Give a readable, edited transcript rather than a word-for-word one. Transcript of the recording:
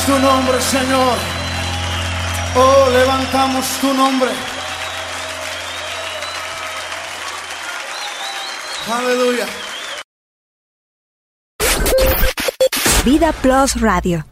Tu nombre, Señor. Oh, levantamos tu nombre. Aleluya. Vida Plus Radio.